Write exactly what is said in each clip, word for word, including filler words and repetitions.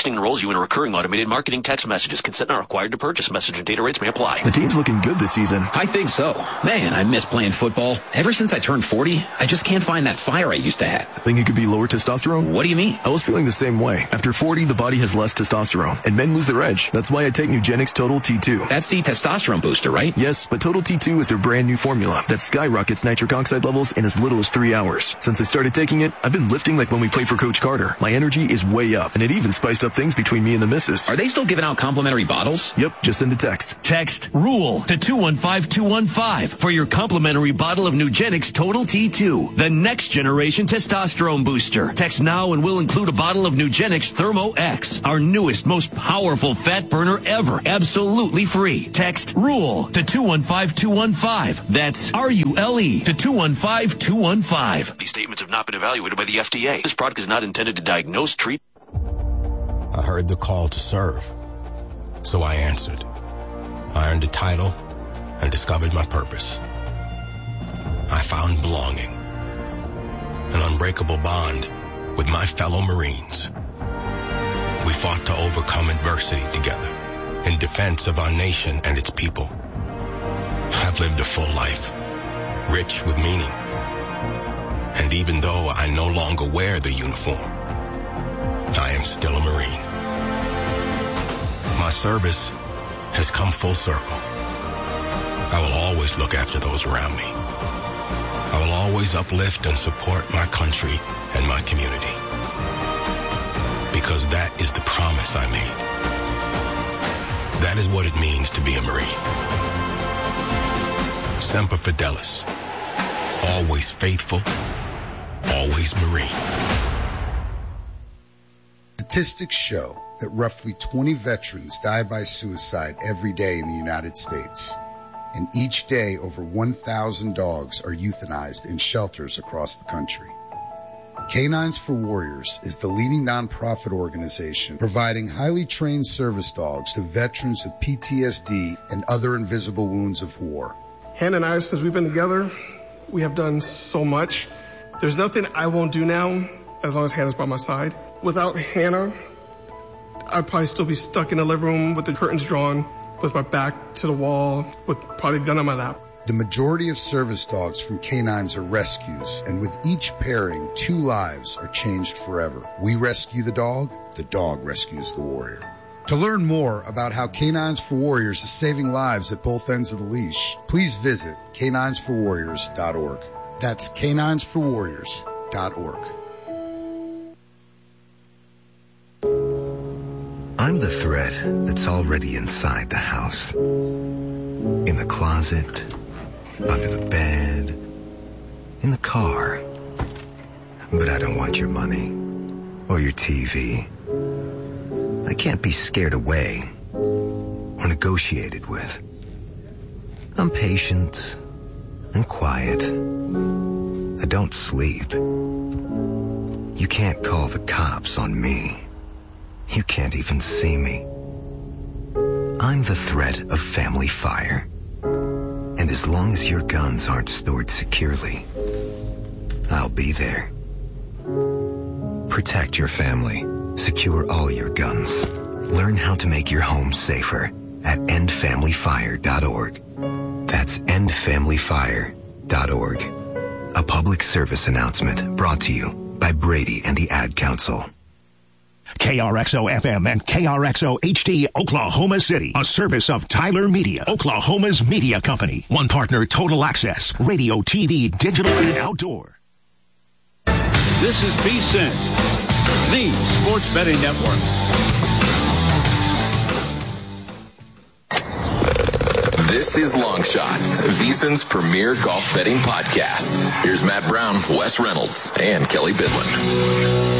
Texting enrolls you in a recurring automated marketing text messages. Consent not required to purchase. Message and data rates may apply. The team's looking good this season. I think so. Man, I miss playing football. Ever since I turned forty, I just can't find that fire I used to have. Think it could be lower testosterone? What do you mean? I was feeling the same way. After forty, the body has less testosterone, and men lose their edge. That's why I take Nugenix Total T two. That's the testosterone booster, right? Yes, but Total T two is their brand new formula that skyrockets nitric oxide levels in as little as three hours. Since I started taking it, I've been lifting like when we played for Coach Carter. My energy is way up, and it even spiced up things between me and the missus. Are they still giving out complimentary bottles? Yep, just send a text. Text RULE to two one five two one five for your complimentary bottle of Nugenix Total T two, the next generation testosterone booster. Text now and we'll include a bottle of Nugenix Thermo X, our newest, most powerful fat burner ever, absolutely free. Text RULE to two one five two one five. That's R U L E to two one five two one five. These statements have not been evaluated by the F D A. This product is not intended to diagnose, treat. I heard the call to serve, so I answered. I earned a title and discovered my purpose. I found belonging, an unbreakable bond with my fellow Marines. We fought to overcome adversity together in defense of our nation and its people. I've lived a full life, rich with meaning. And even though I no longer wear the uniform, I am still a Marine. My service has come full circle. I will always look after those around me. I will always uplift and support my country and my community. Because that is the promise I made. That is what it means to be a Marine. Semper Fidelis. Always faithful. Always Marine. Statistics show that roughly twenty veterans die by suicide every day in the United States. And each day, over one thousand dogs are euthanized in shelters across the country. Canines for Warriors is the leading nonprofit organization providing highly trained service dogs to veterans with P T S D and other invisible wounds of war. Hannah and I, since we've been together, we have done so much. There's nothing I won't do now as long as Hannah's by my side. Without Hannah, I'd probably still be stuck in the living room with the curtains drawn, with my back to the wall, with probably a gun on my lap. The majority of service dogs from canines are rescues, and with each pairing, two lives are changed forever. We rescue the dog, the dog rescues the warrior. To learn more about how Canines for Warriors is saving lives at both ends of the leash, please visit canines for warriors dot org. That's canines for warriors dot org. I'm the thread that's already inside the house. In the closet, under the bed, in the car. But I don't want your money or your T V. I can't be scared away or negotiated with. I'm patient and quiet. I don't sleep. You can't call the cops on me. You can't even see me. I'm the threat of family fire. And as long as your guns aren't stored securely, I'll be there. Protect your family. Secure all your guns. Learn how to make your home safer at end family fire dot org. That's end family fire dot org. A public service announcement brought to you by Brady and the Ad Council. K R X O F M and K R X O H D Oklahoma City, a service of Tyler Media, Oklahoma's media company. One partner, Total Access, radio, T V, digital, and outdoor. This is VSiN, the Sports Betting Network. This is Long Shots, VSiN's premier golf betting podcast. Here's Matt Brown, Wes Reynolds, and Kelly Bidlin.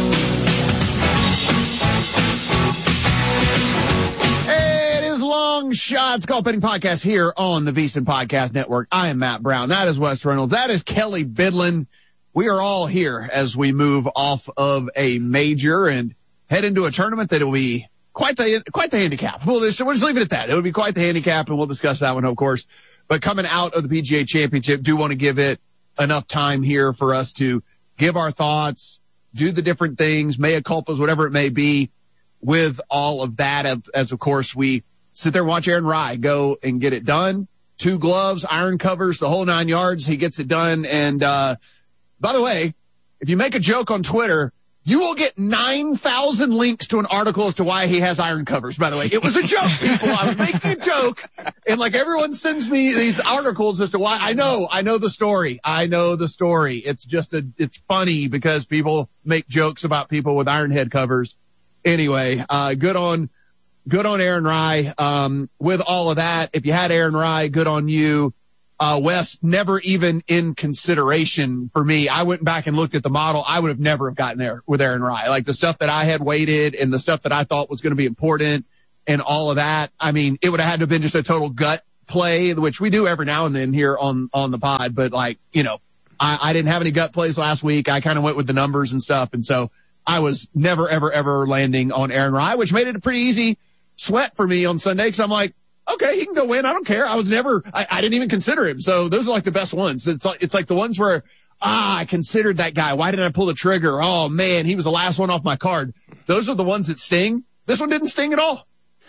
Long Shots Golf Betting Podcast here on the VSiN Podcast Network. I am Matt Brown. That is Wes Reynolds. That is Kelly Bidlin. We are all here as we move off of a major and head into a tournament that will be quite the quite the handicap. We'll just, we'll just leave it at that. It will be quite the handicap, and we'll discuss that one, of course. But coming out of the P G A Championship, do want to give it enough time here for us to give our thoughts, do the different things, mea culpas, whatever it may be. with all of that, as, as of course we sit there and watch Aaron Rye go and get it done. Two gloves, iron covers, the whole nine yards. He gets it done. And, uh, by the way, if you make a joke on Twitter, you will get nine thousand links to an article as to why he has iron covers, by the way. It was a joke, people. I was making a joke. And like everyone sends me these articles as to why. I know, I know the story. I know the story. It's just a, it's funny because people make jokes about people with iron head covers. Anyway, uh, good on, good on Aaron Rye. Um, with all of that, if you had Aaron Rye, good on you. Uh, Wes, never even in consideration for me. I went back and looked at the model. I would have never have gotten there with Aaron Rye. Like the stuff that I had weighted and the stuff that I thought was going to be important and all of that. I mean, it would have had to have been just a total gut play, which we do every now and then here on, on the pod. But like, you know, I, I didn't have any gut plays last week. I kind of went with the numbers and stuff. And so I was never, ever, ever landing on Aaron Rye, which made it a pretty easy sweat for me on Sunday. Cause I'm like, okay, he can go win. I don't care. I was never, I, I didn't even consider him. So those are like the best ones. It's like, it's like the ones where, ah, I considered that guy. Why didn't I pull the trigger? Oh man, he was the last one off my card. Those are the ones that sting. This one didn't sting at all.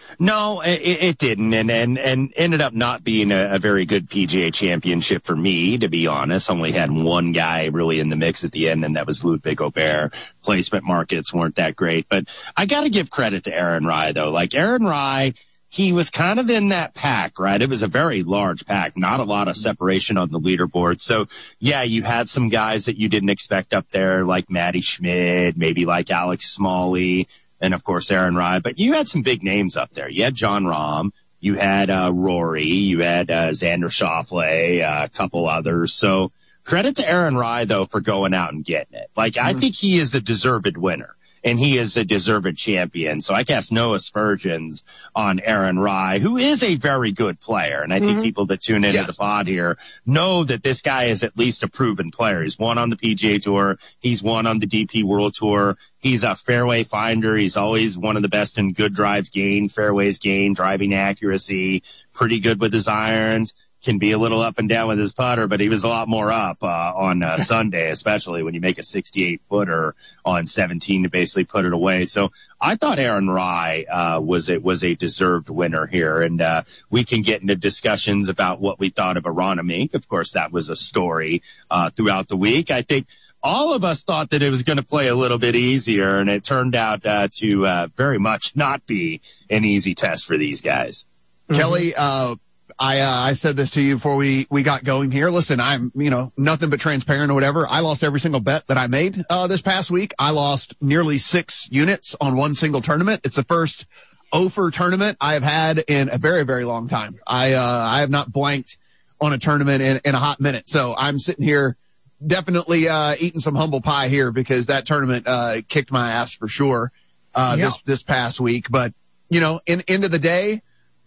No, it, it didn't, and, and, and ended up not being a, a very good P G A championship for me, to be honest. Only had one guy really in the mix at the end, and that was Ludwig Aubert. Placement markets weren't that great, but I got to give credit to Aaron Rye, though. Like Aaron Rye, he was kind of in that pack, right? It was a very large pack, not a lot of separation on the leaderboard. So, yeah, you had some guys that you didn't expect up there, like Matty Schmid, maybe like Alex Smalley, and, of course, Aaron Rye. But you had some big names up there. You had John Rahm. You had uh, Rory. You had uh, Xander Schauffele, uh, a couple others. So credit to Aaron Rye, though, for going out and getting it. Like, mm-hmm. I think he is a deserved winner. And he is a deserved champion. So I cast no aspersions on Aaron Rye, who is a very good player. And I think mm-hmm. people that tune into yes. the pod here know that this guy is at least a proven player. He's won on the P G A Tour. He's won on the D P World Tour. He's a fairway finder. He's always one of the best in good drives gained, fairways gained, driving accuracy, pretty good with his irons. Can be a little up and down with his putter, but he was a lot more up uh, on uh, Sunday, especially when you make a sixty-eight footer on seventeen to basically put it away. So I thought Aaron Rye uh, was it was a deserved winner here, and uh, we can get into discussions about what we thought of Arana Mink. Of course, that was a story uh, throughout the week. I think all of us thought that it was going to play a little bit easier, and it turned out uh, to uh, very much not be an easy test for these guys. Mm-hmm. Kelly, uh, I, uh, I said this to you before we, we got going here. Listen, I'm, you know, nothing but transparent or whatever. I lost every single bet that I made, uh, this past week. I lost nearly six units on one single tournament. It's the first over tournament I have had in a very, very long time. I, uh, I have not blanked on a tournament in, in a hot minute. So I'm sitting here definitely, uh, eating some humble pie here because that tournament, uh, kicked my ass for sure, uh, yeah. this, this past week. But, you know, in, end of the day,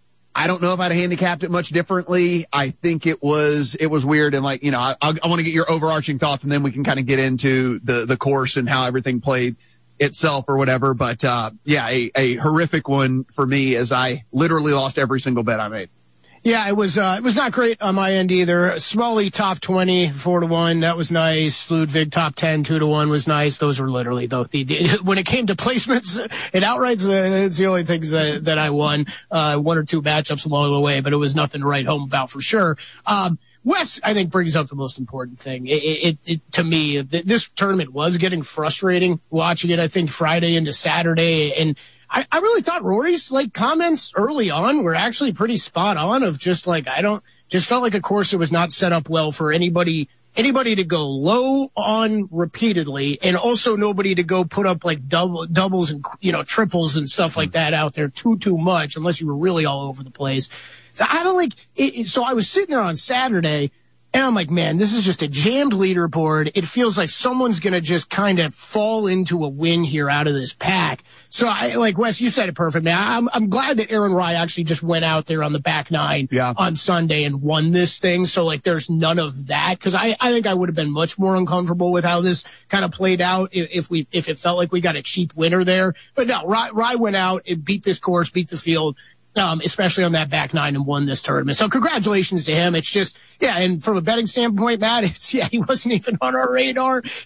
I don't know if I'd have handicapped it much differently. I think it was, it was weird. And like, you know, I, I, I want to get your overarching thoughts and then we can kind of get into the, the course and how everything played itself or whatever. But, uh, yeah, a, a horrific one for me as I literally lost every single bet I made. Yeah, it was, uh, it was not great on my end either. Smalley top twenty, four to one. That was nice. Ludwig top ten, two to one was nice. Those were literally the, the, the when it came to placements and outrights, uh, it's the only things that, that I won, uh, one or two matchups along the way, but it was nothing to write home about for sure. Um, Wes, I think, brings up the most important thing. It, it, it to me, this tournament was getting frustrating watching it, I think, Friday into Saturday. And I, I really thought Rory's like comments early on were actually pretty spot on of just like, I don't, just felt like a course that was not set up well for anybody, anybody to go low on repeatedly and also nobody to go put up like double, doubles and, you know, triples and stuff like that out there too, too much unless you were really all over the place. So I don't like it, it. So I was sitting there on Saturday and I'm like, man, this is just a jammed leaderboard. It feels like someone's going to just kind of fall into a win here out of this pack. So I, like Wes, you said it perfect, man. I'm, I'm glad that Aaron Rye actually just went out there on the back nine yeah. on Sunday and won this thing. So like there's none of that. Cause I, I think I would have been much more uncomfortable with how this kind of played out if, if we, if it felt like we got a cheap winner there. But no, Rye, Rye went out and beat this course, beat the field. Um, especially on that back nine and won this tournament. So congratulations to him. It's just, yeah. And from a betting standpoint, Matt, it's, yeah, he wasn't even on our radar. He's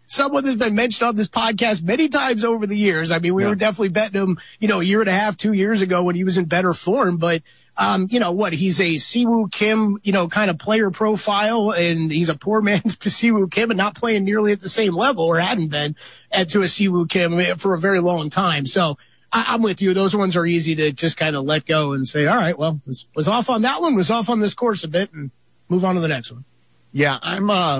someone that's been mentioned on this podcast many times over the years. I mean, we yeah. were definitely betting him, you know, a year and a half, two years ago when he was in better form. But, um, you know what, he's a Siwoo Kim, you know, kind of player profile, and he's a poor man's Siwoo Kim and not playing nearly at the same level, or hadn't been, at, to a Siwoo Kim for a very long time. So, I, I'm with you. Those ones are easy to just kind of let go and say, all right, well, was, was off on that one, was off on this course a bit, and move on to the next one. Yeah, I'm uh,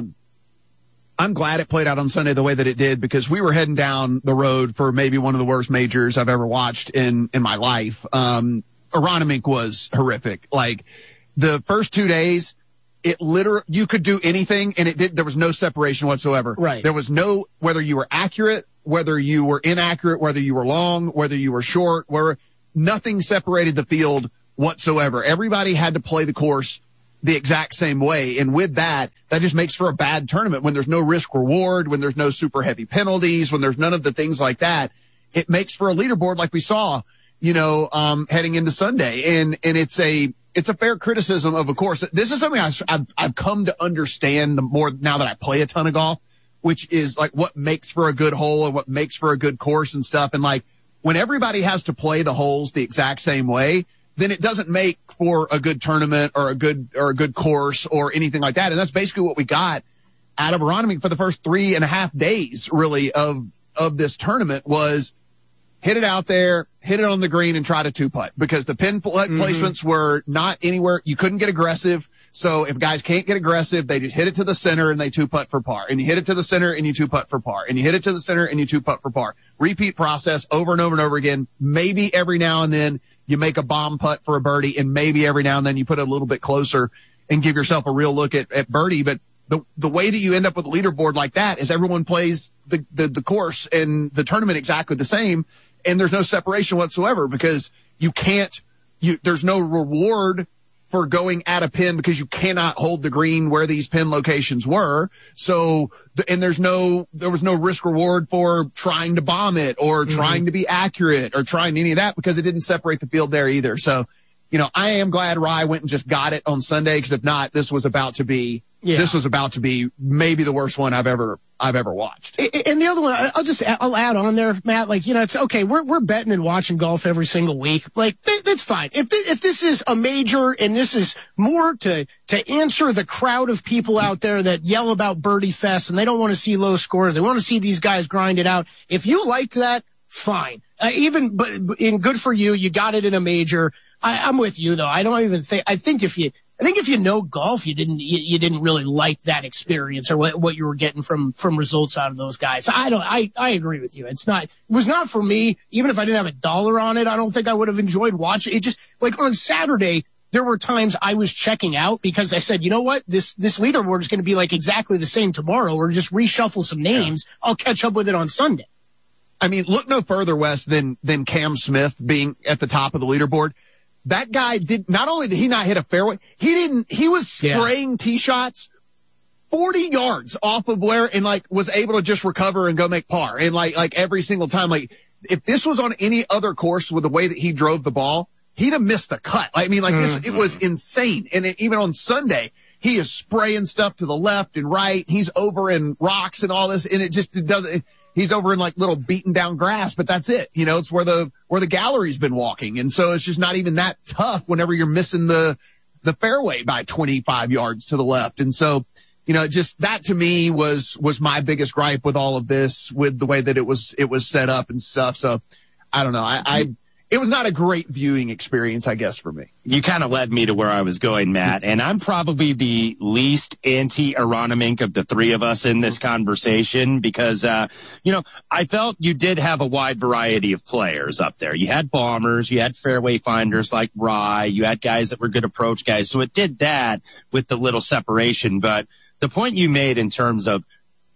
I'm glad it played out on Sunday the way that it did, because we were heading down the road for maybe one of the worst majors I've ever watched in, in my life. Um, Aronimink was horrific. Like, the first two days, it literally, you could do anything, and it did, there was no separation whatsoever. Right. There was no, whether you were accurate, whether you were inaccurate, whether you were long, whether you were short, where nothing separated the field whatsoever. Everybody had to play the course the exact same way. And with that, that just makes for a bad tournament when there's no risk reward, when there's no super heavy penalties, when there's none of the things like that. It makes for a leaderboard like we saw, you know, um, heading into Sunday. And, and it's a, it's a fair criticism of a course. This is something I've, I've, I've come to understand the more now that I play a ton of golf, which is like what makes for a good hole and what makes for a good course and stuff. And like, when everybody has to play the holes the exact same way, then it doesn't make for a good tournament or a good, or a good course or anything like that. And that's basically what we got out of Aronimink for the first three and a half days, really, of, of this tournament, was hit it out there, hit it on the green, and try to two-putt, because the pin pl- mm-hmm. placements were not anywhere. You couldn't get aggressive. So if guys can't get aggressive, they just hit it to the center and they two-putt for par. And you hit it to the center and you two-putt for par. And you hit it to the center and you two-putt for par. Repeat process over and over and over again. Maybe every now and then you make a bomb putt for a birdie, and maybe every now and then you put it a little bit closer and give yourself a real look at, at birdie. But the, the way that you end up with a leaderboard like that is everyone plays the, the, the course and the tournament exactly the same. And there's no separation whatsoever, because you can't, you, there's no reward for going at a pin because you cannot hold the green where these pin locations were. So, and there's no, there was no risk reward for trying to bomb it or mm-hmm. trying to be accurate or trying any of that, because it didn't separate the field there either. So, you know, I am glad Rye went and just got it on Sunday, because if not, this was about to be, yeah. this was about to be maybe the worst one I've ever, I've ever watched. And the other one, I'll just, I'll add on there, Matt, like, you know, it's okay. We're, we're betting and watching golf every single week. Like, that's fine. If, if this is a major and this is more to, to answer the crowd of people out there that yell about Birdie Fest and they don't want to see low scores, they want to see these guys grind it out. If you liked that, fine. Uh, even, but in good for you, you got it in a major. I, I'm with you though. I don't even think, I think if you, I think if you know golf, you didn't you, you didn't really like that experience or what, what you were getting from from results out of those guys. I don't. I I agree with you. It's not. It was not for me. Even if I didn't have a dollar on it, I don't think I would have enjoyed watching it. Just like on Saturday, there were times I was checking out because I said, you know what, this this leaderboard is going to be like exactly the same tomorrow, or just reshuffle some names. Yeah. I'll catch up with it on Sunday. I mean, look no further, Wes, than than Cam Smith being at the top of the leaderboard. That guy did, not only did he not hit a fairway, he didn't, he was spraying yeah. tee shots forty yards off of where, and like was able to just recover and go make par. And like, like every single time, like if this was on any other course with the way that he drove the ball, he'd have missed the cut. I mean, like mm-hmm. this, it was insane. And it, even on Sunday, he is spraying stuff to the left and right. He's over in rocks and all this, and it just, it doesn't, he's over in like little beaten down grass, but that's it. You know, it's where the, where the gallery's been walking. And so it's just not even that tough whenever you're missing the, the fairway by twenty-five yards to the left. And so, you know, just that to me was, was my biggest gripe with all of this, with the way that it was, it was set up and stuff. So I don't know. I, I, it was not a great viewing experience, I guess, for me. You kind of led me to where I was going, Matt, and I'm probably the least anti-Aronimink of the three of us in this conversation because, uh, you know, I felt you did have a wide variety of players up there. You had bombers, you had fairway finders like Rye, you had guys that were good approach guys, so it did that with the little separation. But the point you made in terms of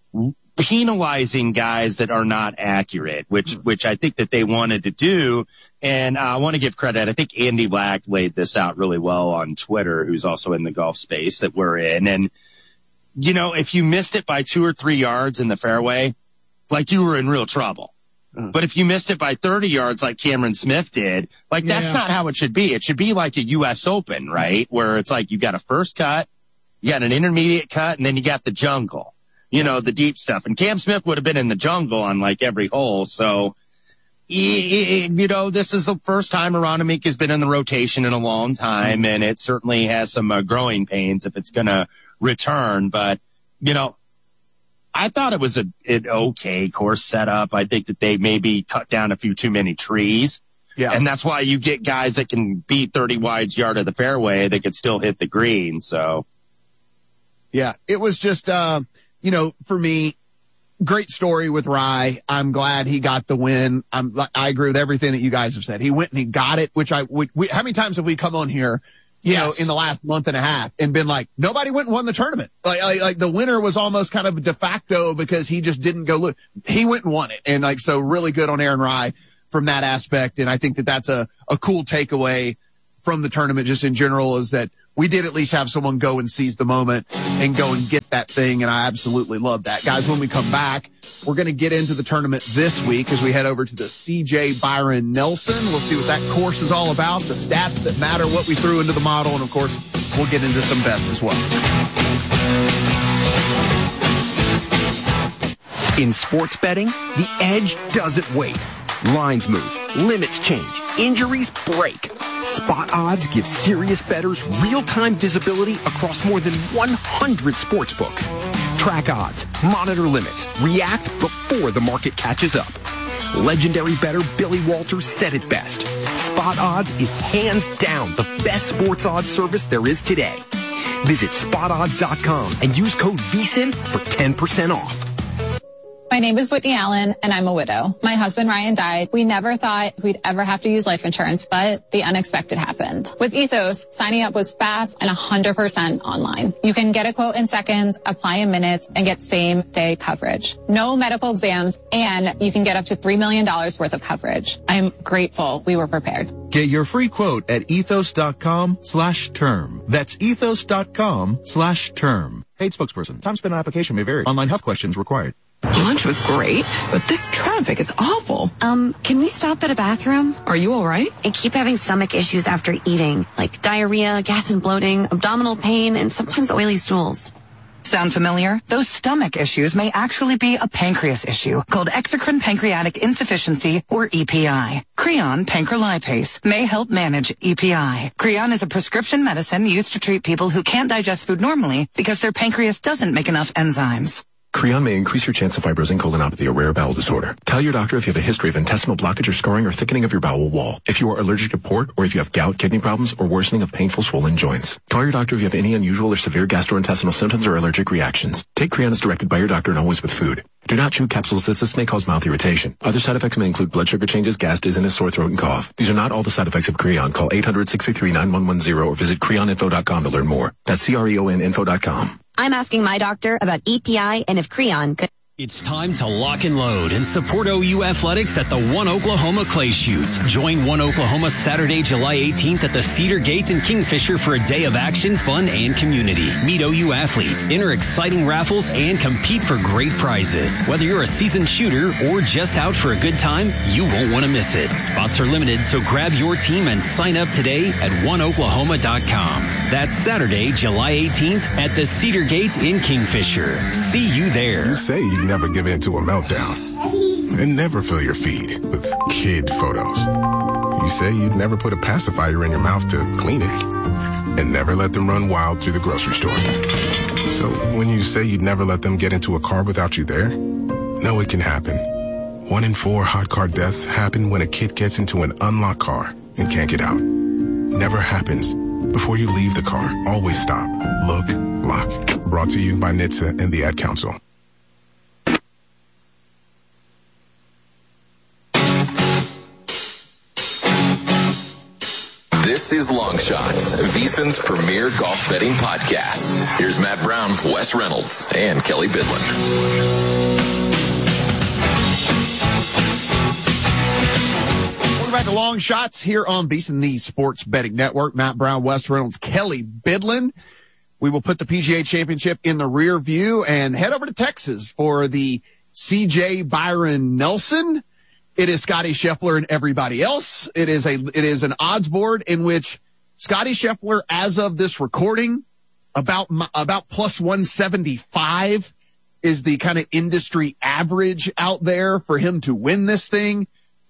penalizing guys that are not accurate, which which I think that they wanted to do. And uh, I want to give credit. I think Andy Lack laid this out really well on Twitter, who's also in the golf space that we're in. And, you know, if you missed it by two or three yards in the fairway, like you were in real trouble. Uh. But if you missed it by thirty yards like Cameron Smith did, like that's yeah. not how it should be. It should be like a U S Open, right? Where it's like you got a first cut, you got an intermediate cut, and then you got the jungle. you know, the deep stuff. And Cam Smith would have been in the jungle on like every hole. So, he, you know, this is the first time Aronimik has been in the rotation in a long time, and it certainly has some uh, growing pains if it's going to return. But, you know, I thought it was a, an okay course setup. I think that they maybe cut down a few too many trees. Yeah. And that's why you get guys that can beat thirty wides yard of the fairway that could still hit the green. So, yeah, it was just, uh, you know, for me, great story with Rye. I'm glad he got the win. I'm, I agree with everything that you guys have said. He went and he got it, which I would, we, how many times have we come on here, you yes. know, in the last month and a half and been like, nobody went and won the tournament. Like, like, like the winner was almost kind of de facto because he just didn't go look. He went and won it. And like, so really good on Aaron Rye from that aspect. And I think that that's a, a cool takeaway from the tournament just in general, is that we did at least have someone go and seize the moment and go and get that thing. And I absolutely love that. Guys, when we come back, we're going to get into the tournament this week as we head over to the C J Byron Nelson. We'll see what that course is all about, the stats that matter, what we threw into the model. And of course, we'll get into some bets as well. In sports betting, the edge doesn't wait. Lines move, limits change, injuries break. Spot Odds gives serious bettors real-time visibility across more than one hundred sports books. Track odds, monitor limits, react before the market catches up. Legendary bettor Billy Walters said it best. Spot Odds is hands down the best sports odds service there is today. Visit spot odds dot com and use code V S I N for ten percent off. My name is Whitney Allen, and I'm a widow. My husband, Ryan, died. We never thought we'd ever have to use life insurance, but the unexpected happened. With Ethos, signing up was fast and one hundred percent online. You can get a quote in seconds, apply in minutes, and get same-day coverage. No medical exams, and you can get up to three million dollars worth of coverage. I'm grateful we were prepared. Get your free quote at ethos.com slash term. That's ethos.com slash term. Paid spokesperson. Time spent on application may vary. Online health questions required. Lunch was great, but this traffic is awful. Um, can we stop at a bathroom? Are you all right? I keep having stomach issues after eating, like diarrhea, gas and bloating, abdominal pain, and sometimes oily stools. Sound familiar? Those stomach issues may actually be a pancreas issue called exocrine pancreatic insufficiency, or E P I. Creon pancrelipase may help manage E P I. Creon is a prescription medicine used to treat people who can't digest food normally because their pancreas doesn't make enough enzymes. Creon may increase your chance of fibrosing colonopathy, a rare bowel disorder. Tell your doctor if you have a history of intestinal blockage or scarring or thickening of your bowel wall, if you are allergic to pork, or if you have gout, kidney problems, or worsening of painful swollen joints. Call your doctor if you have any unusual or severe gastrointestinal symptoms or allergic reactions. Take Creon as directed by your doctor and always with food. Do not chew capsules as this may cause mouth irritation. Other side effects may include blood sugar changes, gas, dizziness, sore throat, and cough. These are not all the side effects of Creon. Call eight hundred, six three three, nine one one zero or visit creon info dot com to learn more. That's C R E O N info dot com. I'm asking my doctor about E P I and if Creon could... It's time to lock and load and support O U Athletics at the One Oklahoma Clay Shoot. Join One Oklahoma Saturday, July eighteenth at the Cedar Gate in Kingfisher for a day of action, fun, and community. Meet O U athletes, enter exciting raffles, and compete for great prizes. Whether you're a seasoned shooter or just out for a good time, you won't want to miss it. Spots are limited, so grab your team and sign up today at one oklahoma dot com. That's Saturday, July eighteenth at the Cedar Gate in Kingfisher. See you there. You say you never give in to a meltdown and never fill your feed with kid photos. You say you'd never put a pacifier in your mouth to clean it and never let them run wild through the grocery store. So when you say you'd never let them get into a car without you there, no, it can happen. One in four hot car deaths happen when a kid gets into an unlocked car and can't get out. Never happens. Before you leave the car, always stop, look, lock. Brought to you by N H T S A and the Ad Council. This is Long Shots, VSiN's premier golf betting podcast. Here's Matt Brown, Wes Reynolds, and Kelly Bidlin. Welcome back to Long Shots here on VSiN, the Sports Betting Network. Matt Brown, Wes Reynolds, Kelly Bidlin. We will put the P G A Championship in the rear view and head over to Texas for the C J Byron Nelson. It is Scotty Scheffler and everybody else. It is a, it is an odds board in which Scotty Scheffler, as of this recording, about, about plus one seventy-five. is the kind of industry average out there for him to win this thing.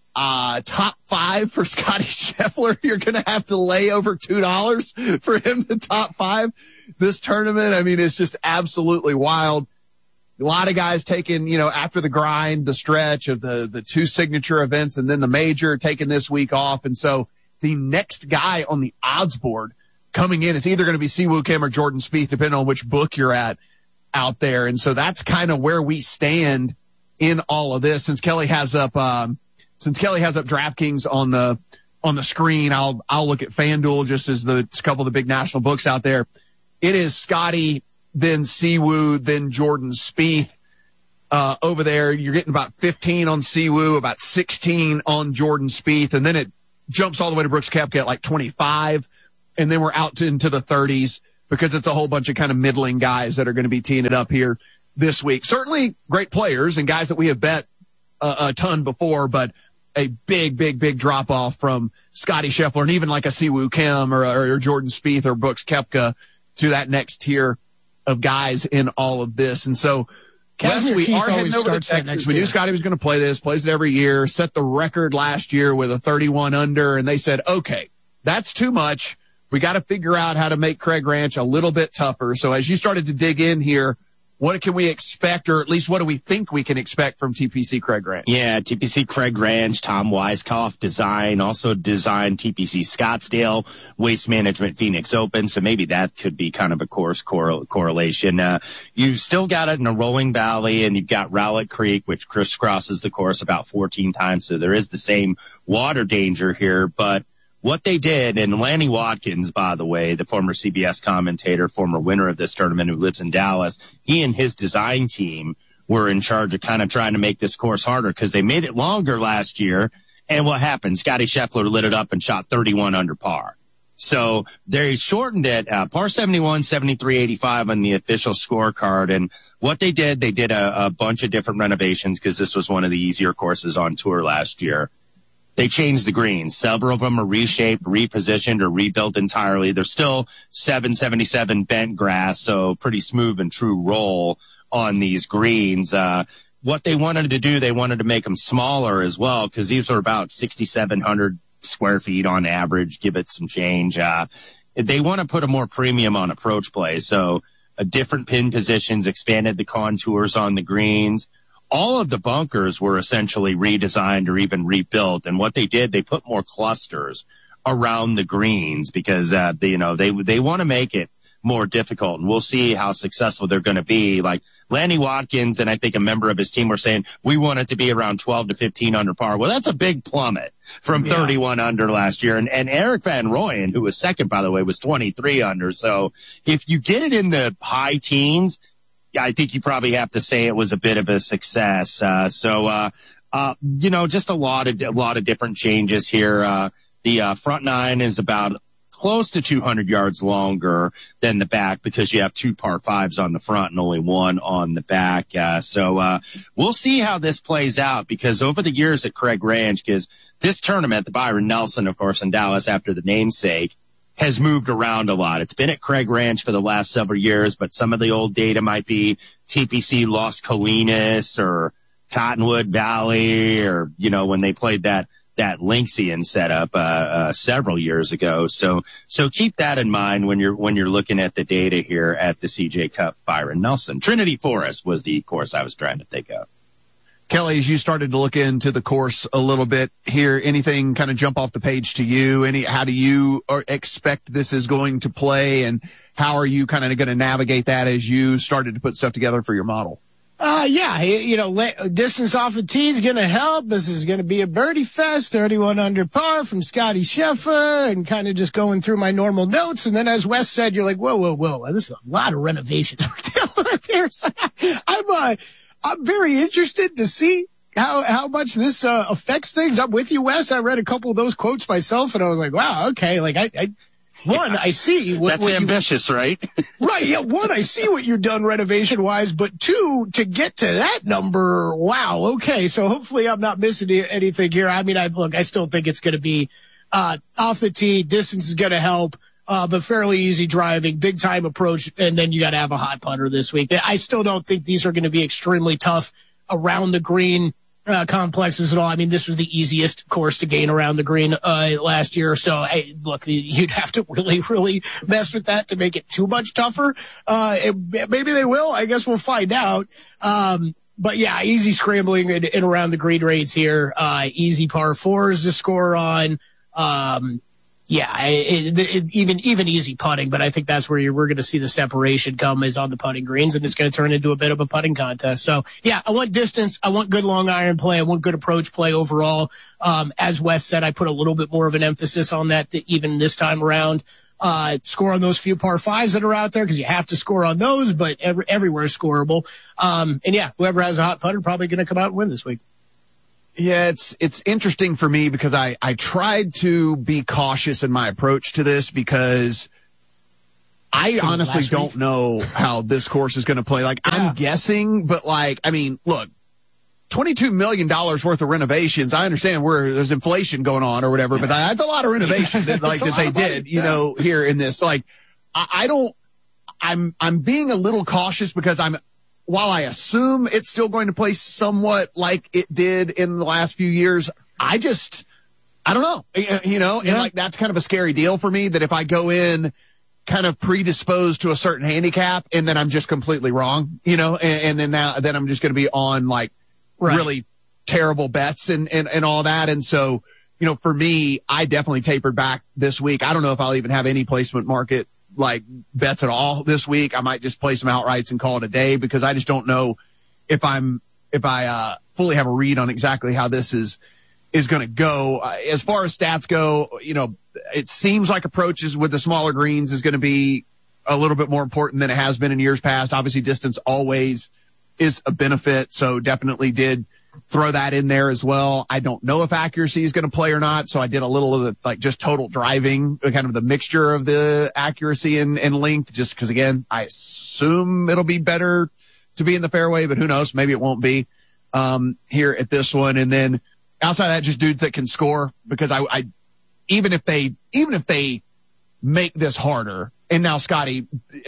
Uh, top five for Scotty Scheffler. You're going to have to lay over two dollars for him to top five this tournament. I mean, it's just absolutely wild. A lot of guys taking, you know, after the grind, the stretch of the, the two signature events and then the major, taking this week off. And so the next guy on the odds board coming in, it's either going to be Siwoo Kim or Jordan Spieth, depending on which book you're at out there. And so that's kind of where we stand in all of this. Since Kelly has up, um, since Kelly has up DraftKings on the, on the screen, I'll, I'll look at FanDuel just as the a couple of the big national books out there. It is Scotty, then Siwoo, then Jordan Spieth. Uh, over there, you're getting about fifteen on Siwoo, about sixteen on Jordan Spieth, and then it jumps all the way to Brooks Koepka at like twenty-five, and then we're out to, into the thirties because it's a whole bunch of kind of middling guys that are going to be teeing it up here this week. Certainly great players and guys that we have bet a, a ton before, but a big, big, big drop off from Scotty Scheffler and even like a Siwoo Kim or, or, or Jordan Spieth or Brooks Koepka to that next tier of guys in all of this. And so, Wes, we are heading over to Texas. We knew Scotty was going to play this, plays it every year, set the record last year with a thirty-one under, and they said, okay, that's too much. We got to figure out how to make Craig Ranch a little bit tougher. So as you started to dig in here, what can we expect, or at least what do we think we can expect from T P C Craig Ranch? Yeah, T P C Craig Ranch, Tom Weiskopf design, also designed T P C Scottsdale, Waste Management Phoenix Open, so maybe that could be kind of a course correl- correlation. Uh, you've still got it in a rolling valley, and you've got Rowlett Creek, which crisscrosses the course about fourteen times, so there is the same water danger here, but what they did, and Lanny Watkins, by the way, the former C B S commentator, former winner of this tournament who lives in Dallas, he and his design team were in charge of kind of trying to make this course harder because they made it longer last year. And what happened? Scotty Scheffler lit it up and shot thirty-one under par. So they shortened it, uh, par seventy-one, seventy-three, eighty-five on the official scorecard. And what they did, they did a, a bunch of different renovations because this was one of the easier courses on tour last year. They changed the greens. Several of them are reshaped, repositioned, or rebuilt entirely. They're still seven seventy-seven bent grass, so pretty smooth and true roll on these greens. Uh, what they wanted to do, they wanted to make them smaller as well, because these are about sixty-seven hundred square feet on average, give it some change. Uh, they want to put a more premium on approach play, so a different pin positions, expanded the contours on the greens. All of the bunkers were essentially redesigned or even rebuilt. And what they did, they put more clusters around the greens because, uh, they, you know, they, they want to make it more difficult. And we'll see how successful they're going to be. Like Lanny Watkins and I think a member of his team were saying, we want it to be around twelve to fifteen under par. Well, that's a big plummet from yeah. thirty-one under last year. And, and Eric Van Rooyen, who was second, by the way, was twenty-three under. So if you get it in the high teens, I think you probably have to say it was a bit of a success. Uh, so, uh, uh, you know, just a lot of, a lot of different changes here. Uh, the, uh, front nine is about close to two hundred yards longer than the back because you have two par fives on the front and only one on the back. Uh, so, uh, we'll see how this plays out because over the years at Craig Ranch, because this tournament, the Byron Nelson, of course, in Dallas after the namesake, has moved around a lot. It's been at Craig Ranch for the last several years, but some of the old data might be T P C Las Colinas or Cottonwood Valley or, you know, when they played that, that Lynxian setup, uh, uh, several years ago. So, so keep that in mind when you're, when you're looking at the data here at the C J Cup Byron Nelson. Trinity Forest was the course I was trying to think of. Kelly, as you started to look into the course a little bit here, anything kind of jump off the page to you? Any, how do you expect this is going to play, and how are you kind of going to navigate that as you started to put stuff together for your model? Uh, yeah, you know, distance off the tee is going to help. This is going to be a birdie fest, thirty-one under par from Scotty Scheffler, and kind of just going through my normal notes. And then as Wes said, you're like, whoa, whoa, whoa, this is a lot of renovations we're dealing with here. So I'm, uh, I'm very interested to see how, how much this, uh, affects things. I'm with you, Wes. I read a couple of those quotes myself and I was like, wow, okay. Like I, I one, yeah. I see what, that's what ambitious, you, right? Right. Yeah. One, I see what you've done renovation wise, but two, to get to that number. Wow. Okay. So hopefully I'm not missing anything here. I mean, I look, I still think it's going to be, uh, off the tee. Distance is going to help. uh, but fairly easy driving, big time approach, and then you got to have a hot putter this week. I still don't think these are going to be extremely tough around the green uh, complexes at all. I mean, this was the easiest course to gain around the green uh, last year. So, hey, look, you'd have to really, really mess with that to make it too much tougher. Uh, it, maybe they will. I guess we'll find out. Um, but, yeah, easy scrambling in, in around the green rates here. Uh, easy par fours to score on. Um, yeah, it, it, it, even even easy putting, but I think that's where you're, we're going to see the separation come is on the putting greens, and it's going to turn into a bit of a putting contest. So, yeah, I want distance. I want good long iron play. I want good approach play overall. Um, as Wes said, I put a little bit more of an emphasis on that to even this time around. Uh, score on those few par fives that are out there because you have to score on those, but every, everywhere is scoreable. Um, and, yeah, whoever has a hot putter probably going to come out and win this week. Yeah, it's it's interesting for me because I, I tried to be cautious in my approach to this because I From honestly don't know how this course is going to play. Like, yeah. I'm guessing, but, like, I mean, look, twenty-two million dollars worth of renovations. I understand where there's inflation going on or whatever, but that's a lot of renovations that, like, that they did, you yeah. know, here in this. Like, I, I don't – I'm I'm being a little cautious because I'm – while I assume it's still going to play somewhat like it did in the last few years, I just, I don't know, you know, yeah. and like that's kind of a scary deal for me that if I go in kind of predisposed to a certain handicap and then I'm just completely wrong, you know, and, and then now, then I'm just going to be on like right. really terrible bets and, and, and all that. And so, you know, for me, I definitely tapered back this week. I don't know if I'll even have any placement market like bets at all this week. I might just play some outrights and call it a day because I just don't know if I'm, if I, uh, fully have a read on exactly how this is, is going to go. Uh, as far as stats go, you know, it seems like approaches with the smaller greens is going to be a little bit more important than it has been in years past. Obviously distance always is a benefit. So definitely did throw that in there as well. I don't know if accuracy is going to play or not. So I did a little of the, like, just total driving, kind of the mixture of the accuracy and, and length, just because, again, I assume it'll be better to be in the fairway, but who knows? Maybe it won't be, um, here at this one. And then outside of that, just dudes that can score because I, I, even if they, even if they make this harder, and now Scotty,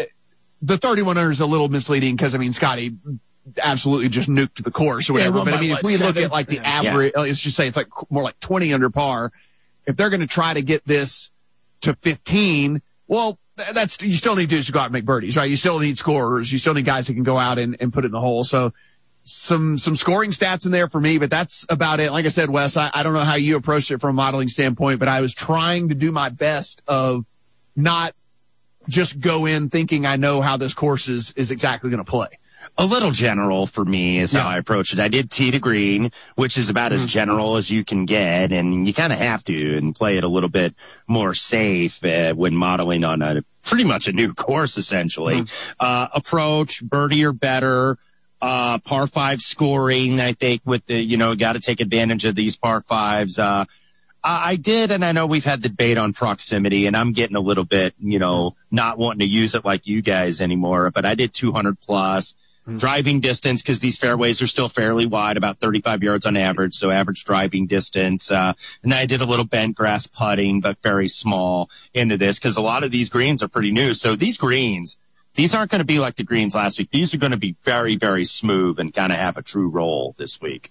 the thirty-one under is a little misleading because, I mean, Scotty absolutely just nuked the course or whatever. Yeah, but I mean, if we seven? look at like the yeah. average, let's just say it's like more like twenty under par. If they're going to try to get this to fifteen, well, that's, you still need dudes to go out and make birdies, right? You still need scorers. You still need guys that can go out and, and put it in the hole. So some, some scoring stats in there for me, but that's about it. Like I said, Wes, I, I don't know how you approached it from a modeling standpoint, but I was trying to do my best of not just go in thinking I know how this course is, is exactly going to play. A little general for me is yeah. how I approach it. I did tee to green, which is about mm-hmm. as general as you can get, and you kind of have to and play it a little bit more safe uh, when modeling on a pretty much a new course, essentially. Mm-hmm. Uh, approach, birdie or better, uh, par five scoring, I think, with the, you know, got to take advantage of these par fives. Uh, I did, and I know we've had the debate on proximity, and I'm getting a little bit, you know, not wanting to use it like you guys anymore, but I did two hundred plus. Mm-hmm. Driving distance, because these fairways are still fairly wide, about thirty-five yards on average, so average driving distance. Uh, and I did a little bent grass putting, but very small into this, because a lot of these greens are pretty new. So these greens, these aren't going to be like the greens last week. These are going to be very, very smooth and kind of have a true roll this week.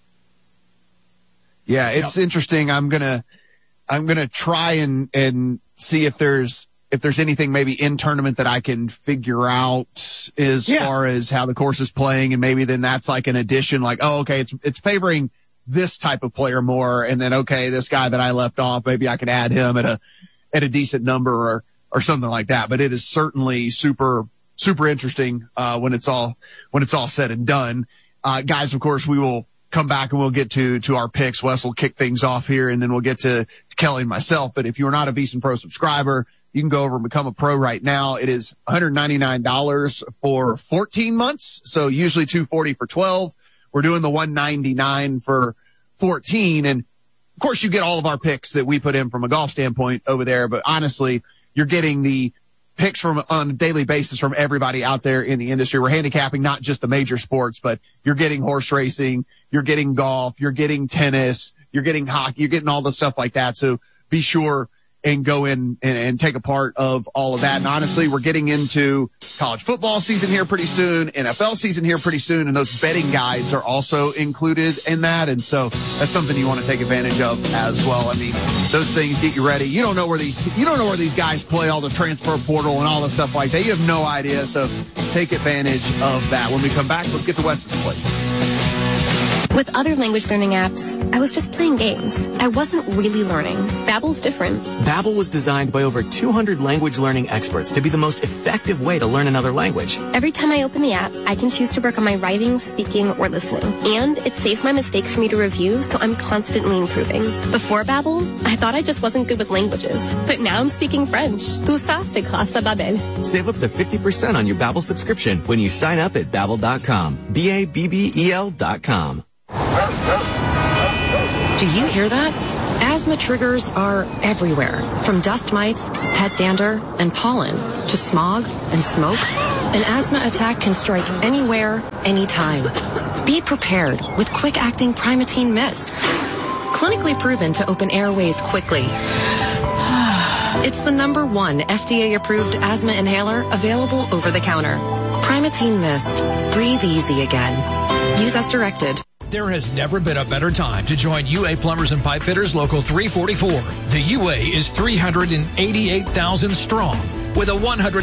Yeah, it's yep. interesting. I'm going to, I'm going to try and, and see if there's, if there's anything maybe in tournament that I can figure out as yeah. far as how the course is playing. And maybe then that's like an addition, like, oh, okay, it's, it's favoring this type of player more. And then, okay, this guy that I left off, maybe I can add him at a, at a decent number or, or something like that. But it is certainly super, super interesting, uh, when it's all, when it's all said and done. Uh, guys, of course, we will come back and we'll get to, to our picks. Wes will kick things off here and then we'll get to, to Kelly and myself. But if you're not a VSiN Pro subscriber, you can go over and become a pro right now. It is one hundred ninety-nine dollars for fourteen months. So usually two hundred forty dollars for twelve. We're doing the one hundred ninety-nine dollars for fourteen. And of course you get all of our picks that we put in from a golf standpoint over there. But honestly, you're getting the picks from on a daily basis from everybody out there in the industry. We're handicapping not just the major sports, but you're getting horse racing, you're getting golf, you're getting tennis, you're getting hockey, you're getting all the stuff like that. So be sure and go in and, and take a part of all of that. And honestly, we're getting into college football season here pretty soon, N F L season here pretty soon, and those betting guides are also included in that. And so that's something you want to take advantage of as well. I mean, those things get you ready. You don't know where these, you don't know where these guys play, all the transfer portal and all the stuff like that. You have no idea. So take advantage of that. When we come back, let's get to Wes's place. With other language learning apps, I was just playing games. I wasn't really learning. Babbel's different. Babbel was designed by over two hundred language learning experts to be the most effective way to learn another language. Every time I open the app, I can choose to work on my writing, speaking, or listening. And it saves my mistakes for me to review, so I'm constantly improving. Before Babbel, I thought I just wasn't good with languages. But now I'm speaking French. Tout ça, c'est grâce à Babbel. Save up to fifty percent on your Babbel subscription when you sign up at Babbel dot com. B A B B E L dot com. Do you hear that? Asthma triggers are everywhere, from dust mites, pet dander, and pollen, to smog and smoke. An asthma attack can strike anywhere, anytime. Be prepared with quick-acting Primatene Mist. Clinically proven to open airways quickly. It's the number one F D A-approved asthma inhaler available over the counter. Primatene Mist. Breathe easy again. Use as directed. There has never been a better time to join U A Plumbers and Pipe Fitters Local three forty-four. The U A is three hundred eighty-eight thousand strong with a one hundred